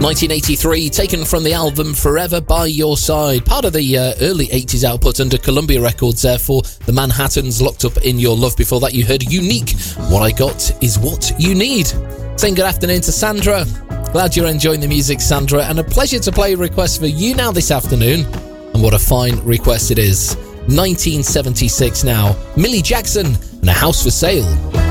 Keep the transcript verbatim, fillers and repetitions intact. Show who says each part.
Speaker 1: nineteen eighty-three, taken from the album Forever By Your Side, part of the uh, early eighties output under Columbia Records there for the Manhattans, Locked Up In Your Love. Before that you heard Unique, What I Got Is What You Need. Saying good afternoon to Sandra. Glad you're enjoying the music, Sandra, and a pleasure to play a request for you now this afternoon. And what a fine request it is. nineteen seventy-six now, Millie Jackson and A House for Sale.